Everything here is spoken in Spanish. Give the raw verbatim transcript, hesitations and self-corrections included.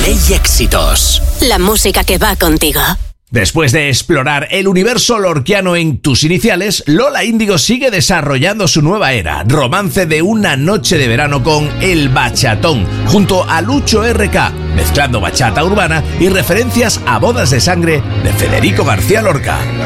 Play Éxitos. La música que va contigo. Después de explorar el universo lorquiano en tus iniciales, Lola Índigo sigue desarrollando su nueva era, romance de una noche de verano con El Bachatón, junto a Lucho R K, mezclando bachata urbana y referencias a Bodas de Sangre de Federico García Lorca.